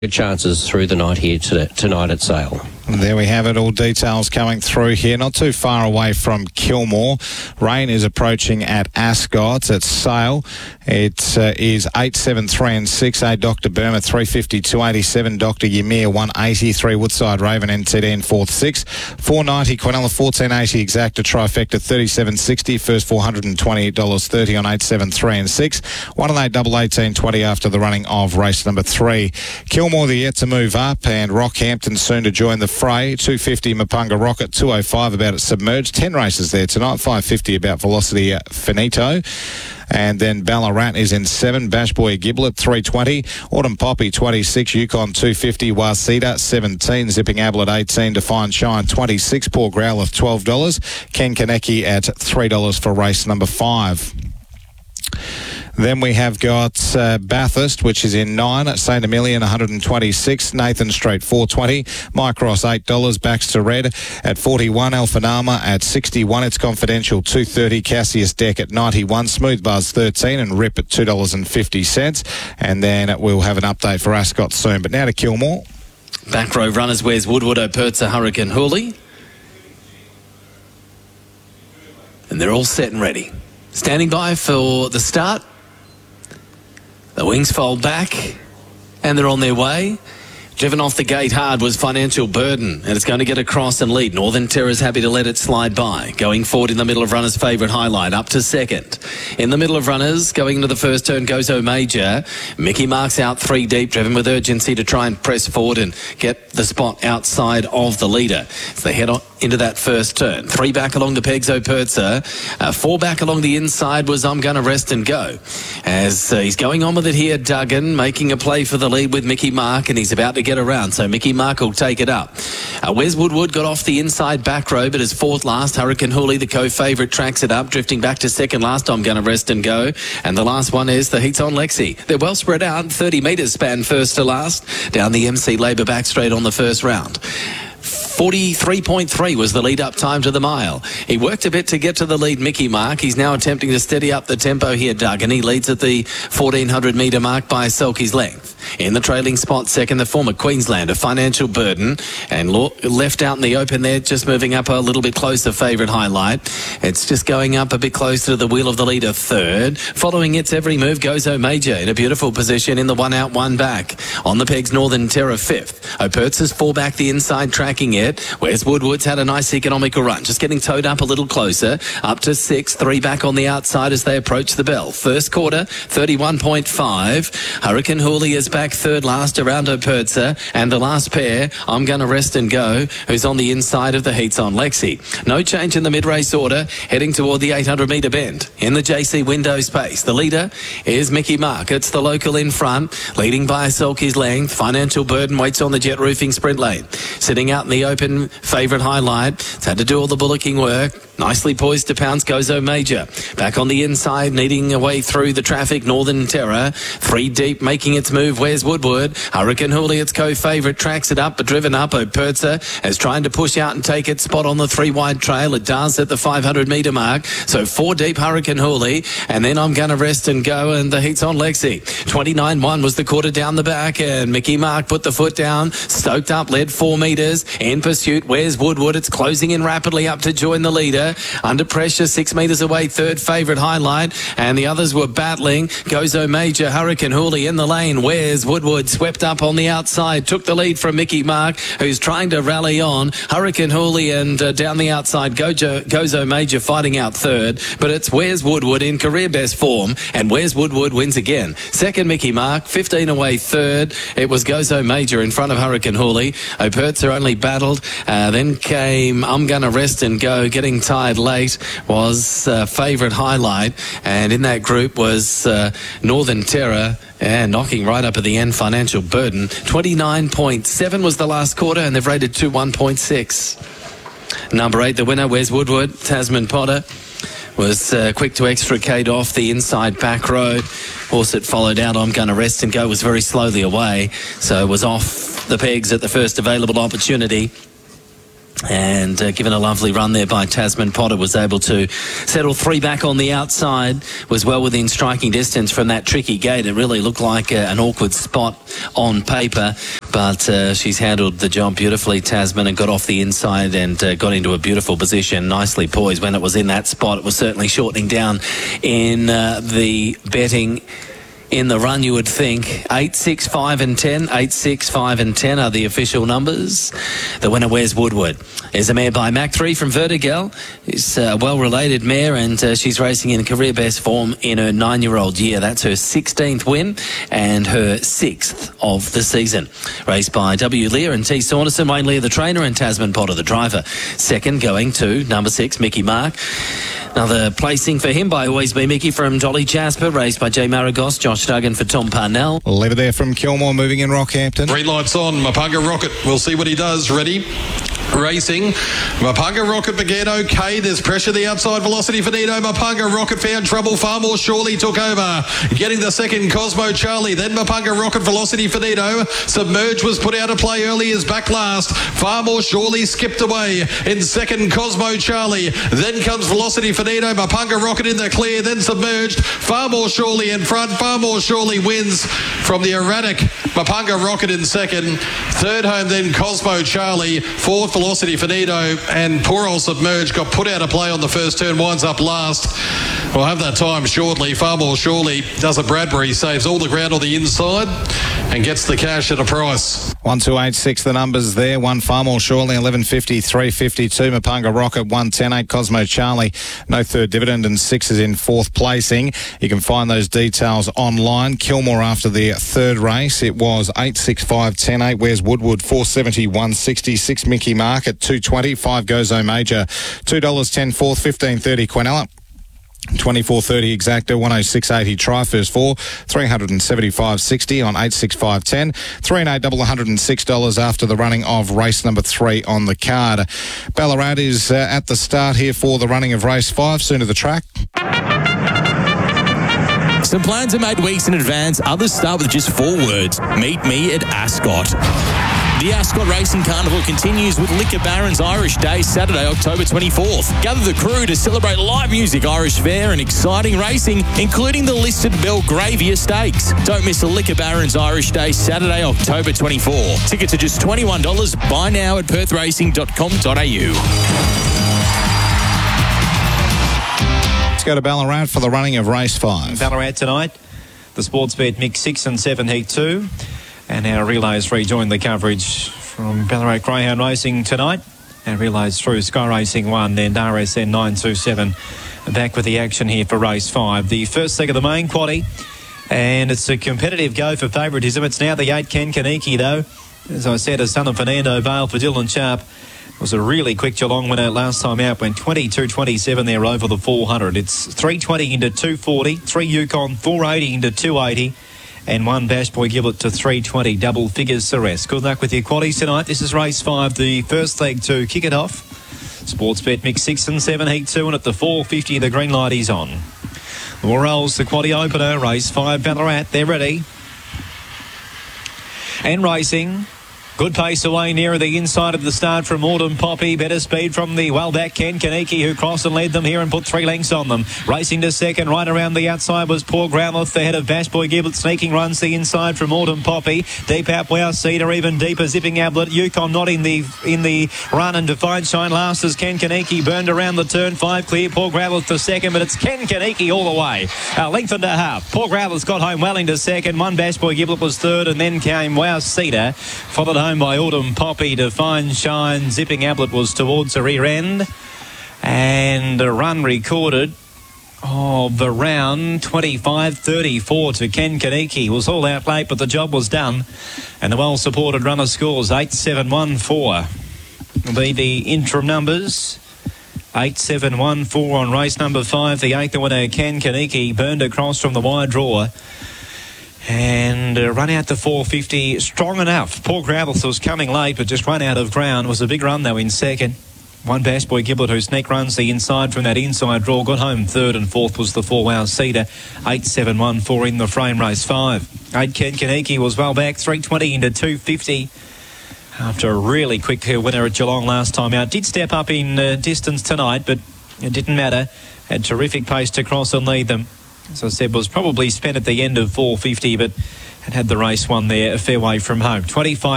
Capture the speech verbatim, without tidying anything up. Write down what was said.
Good chances through the night here to, tonight at Sale. There we have it, all details coming through here. Not too far away from Kilmore. Rain is approaching at Ascot. At Sale, it uh, is eight seven three and six. eight Doctor Burma three fifty, two eighty-seven. Doctor Ymir one eighty. three Woodside Raven N T D in fourth six. four ninety Quinella fourteen eighty. Exacta Trifecta thirty-seven sixty. First four hundred twenty-eight dollars thirty on eight seven three and six. one and eight double eighteen twenty after the running of race number three. Kilmore the yet to move up, and Rockhampton soon to join the fray. two fifty Mapunga Rocket, two oh five about it Submerged. ten races there tonight. five fifty about Velocity uh, Finito. And then Ballarat is in seven. Bashboy Giblet, three twenty. Autumn Poppy, twenty-six. Yukon, two fifty. Wasita, seventeen. Zipping Ablett, eighteen. Define Shine, twenty-six. Poor Growlith, twelve dollars. Ken Kaneki at three dollars for race number five. Then we have got uh, Bathurst, which is in nine. Saint Emilion, one hundred twenty-six. Nathan Street, four twenty. Mycross, eight dollars. Baxter Red at forty-one. Alphanama at sixty-one. It's Confidential, two thirty. Cassius Deck at ninety-one. Smooth Buzz, thirteen. And Rip at two dollars fifty. And then we'll have an update for Ascot soon. But now to Kilmore. Back row runners, where's Woodward, Opertza, Hurricane Hooley. And they're all set and ready. Standing by for the start. The wings fold back, and they're on their way. Driven off the gate hard was Financial Burden, and it's going to get across and lead. Northern Terror's happy to let it slide by. Going forward in the middle of runners' favourite Highlight, up to second. In the middle of runners, going into the first turn, goes O'Major. Mickey Mark's out three deep, driven with urgency to try and press forward and get the spot outside of the leader. So they head on into that first turn. Three back along the pegs, Opertza. Uh, four back along the inside was I'm Gonna Rest and Go. As uh, he's going on with it here, Duggan, making a play for the lead with Mickey Mark, and he's about to get around, so Mickey Mark will take it up. Uh, Wes Woodward got off the inside back row, but is fourth last. Hurricane Hooley, the co-favourite, tracks it up, drifting back to second last. I'm Gonna Rest and Go. And the last one is the Heats on Lexi. They're well spread out, thirty metres span first to last, down the M C Labour back straight on the first round. forty-three point three was the lead-up time to the mile. He worked a bit to get to the lead, Mickey Mark. He's now attempting to steady up the tempo here, Doug, and he leads at the fourteen hundred metre mark by Selkie's length. In the trailing spot, second, the former Queenslander, Financial Burden, and left out in the open there, just moving up a little bit closer, favourite Highlight. It's just going up a bit closer to the wheel of the leader, third. Following its every move goes O'Major in a beautiful position in the one out, one back. On the pegs, Northern Terror, fifth. Opertza's four back the inside, tracking it. Whereas Woodward's had a nice economical run, just getting towed up a little closer, up to six, three back on the outside as they approach the bell. First quarter, thirty-one point five. Hurricane Hooley is back third last around Opertza, and the last pair, I'm Gonna Rest and Go, who's on the inside of the Heats on Lexi. No change in the mid-race order, heading toward the eight hundred metre bend. In the J C window space, the leader is Mickey Mark. It's the local in front, leading by Selkie's length. Financial Burden waits on the jet roofing sprint lane. Sitting out in the open, favourite Highlight. It's had to do all the bullocking work. Nicely poised to pounce goes O'Major. Back on the inside, needing a way through the traffic, Northern Terror. Three deep, making its move. Where's Woodward? Hurricane Hooley, its co-favourite, tracks it up, but driven up. Opertza is trying to push out and take its spot on the three-wide trail. It does at the five hundred metre mark. So four deep, Hurricane Hooley, and then I'm Gonna Rest and Go, and the Heat's on Lexi. twenty-nine one was the quarter down the back, and Mickey Mark put the foot down, stoked up, led four metres. In pursuit, where's Woodward? It's closing in rapidly up to join the leader. Under pressure, six metres away, third favourite Highlight, and the others were battling. Goes O'Major, Hurricane Hooley in the lane. Where's Woodward? Swept up on the outside, took the lead from Mickey Mark, who's trying to rally on. Hurricane Hooley and uh, down the outside Gojo, goes O'Major fighting out third, but it's Where's Woodward in career best form, and Where's Woodward wins again. Second, Mickey Mark, fifteen away third. It was Goes O'Major in front of Hurricane Hooley. Opertza only battled. Uh, then came I'm Gonna Rest and Go, getting tired late was uh, favourite Highlight, and in that group was uh, Northern Terror, and knocking right up at the end, Financial Burden. twenty-nine point seven was the last quarter, and they've rated two one point six. Number eight, the winner, Wes Woodward, Tasman Potter, was uh, quick to extricate off the inside back road. Horse that followed out, I'm Gonna Rest and Go, was very slowly away, so was off the pegs at the first available opportunity. And uh, given a lovely run there by Tasman Potter, was able to settle three back on the outside, was well within striking distance from that tricky gate. It really looked like uh, an awkward spot on paper, but uh, she's handled the job beautifully, Tasman, and got off the inside and uh, got into a beautiful position, nicely poised. When it was in that spot, it was certainly shortening down in uh, the betting. In the run, you would think. Eight, six, five and ten. Eight, six, five and ten are the official numbers. The winner, Wes Woodward, is a mare by Mac three from Vertigal. It's a well-related mare, and uh, she's racing in career best form in her nine-year-old year. That's her sixteenth win and her sixth of the season. Raced by W. Lear and T. Saunderson. Wayne Lear, the trainer, and Tasman Potter, the driver. Second going to number six, Mickey Mark. Another placing for him by Always Be Mickey from Dolly Jasper, raced by Jay Maragos, Josh Duggan for Tom Parnell. We'll leave it there from Kilmore, moving in Rockhampton. Green lights on, Mapunga Rocket. We'll see what he does. Ready? Racing. Mapunga Rocket began okay. There's pressure the outside. Velocity Finito. Mapunga Rocket found trouble. Far More Surely took over. Getting the second, Cosmo Charlie. Then Mapunga Rocket, Velocity Finito. Submerge was put out of play early as back last. Far More Surely skipped away in second, Cosmo Charlie. Then comes Velocity Finito. Mapunga Rocket in the clear. Then Submerged. Far More Surely in front. Far More Surely wins from the erratic Mapunga Rocket in second. Third home then Cosmo Charlie. Fourth, Velocity Finito, and poor old Submerged got put out of play on the first turn, winds up last. We'll have that time shortly. Far More Surely does a Bradbury, saves all the ground on the inside and gets the cash at a price. one two eight six the numbers there. One Far More Surely, eleven fifty, three fifty-two. Mapunga Rocket, one ten eight. Cosmo Charlie, no third dividend, and six is in fourth placing. You can find those details online. Kilmore after the third race, it was eight six five ten eight. Where's Woodward, four seventy, one sixty. six Mickey Mark at two twenty. five Gozo Major, two dollars ten fourth. fifteen thirty Quinella. twenty-four thirty Exacta, one oh six eighty Try First four, three seventy-five sixty on eight six five ten, three and eight double one hundred six dollars after the running of race number three on the card. Ballarat is uh, at the start here for the running of race five, soon to the track. Some plans are made weeks in advance, others start with just four words: meet me at Ascot. The Ascot Racing Carnival continues with Liquor Barons Irish Day, Saturday, October twenty-fourth. Gather the crew to celebrate live music, Irish fare and exciting racing, including the listed Belgravia Stakes. Don't miss the Liquor Barons Irish Day, Saturday, October twenty-fourth. Tickets are just twenty-one dollars. Buy now at perth racing dot com dot a u. Let's go to Ballarat for the running of race five. Ballarat tonight, the Sportsbet Mix six and seven Heat two. And our relays rejoin the coverage from Ballarat Greyhound Racing tonight. And relays through Sky Racing one and R S N nine two seven. Back with the action here for race five. The first leg of the main quaddie. And it's a competitive go for favouritism. It's now the eight Ken Kaniki though. As I said, a son of Fernando Vale for Dylan Sharp. It was a really quick Geelong winner last time out. Went twenty-two twenty-seven there over the four hundred. It's three twenty into two forty. three Yukon, four eighty into two eighty. And one Bash Boy Giblet to three twenty, double figures the rest. Good luck with your quaddies tonight. This is race five, the first leg to kick it off. Sportsbet Mix six and seven, Heat two, and at the four fifty, the green light is on. The rolls, the quaddie opener, race five, Ballarat, they're ready. And racing. Good pace away nearer the inside of the start from Autumn Poppy. Better speed from the well back Ken Kaniki, who crossed and led them here and put three lengths on them. Racing to second, right around the outside was Poor Groundleth, the head of Bash Boy Giblet. Sneaking runs the inside from Autumn Poppy. Deep out Wow Cedar, even deeper Zipping Ablet. Yukon not in the in the run, and Divine Shine last as Ken Kaniki burned around the turn. Five clear, Poor Groundleth for second, but it's Ken Kaniki all the way. A length and a half. Poor Groundleth got home well into second. One Bash Boy Giblet was third, and then came Wow Cedar, followed home by Autumn Poppy. Divine Shine, Zipping Ablet was towards the rear end, and a run recorded of around twenty-five thirty-four to Ken Kaniki. Was all out late, but the job was done, and the well supported runner scores eight seven one four. Will be the interim numbers. eight seven one four on race number five. The eighth winner, Ken Kaniki, burned across from the wide draw and uh, run out to four fifty, strong enough. Paul Groundleth was coming late, but just run out of ground. Was a big run though in second. One Bash Boy Giblet, who sneak runs the inside from that inside draw, got home third, and fourth was the four Wow Cedar. eight seven one four in the frame, race five. eight Ken Kaniki was well back, three twenty into two fifty. after a really quick winner at Geelong last time out. Did step up in uh, distance tonight, but it didn't matter. Had terrific pace to cross and lead them. As I said, was probably spent at the end of four fifty, but had had the race won there a fair way from home. twenty-five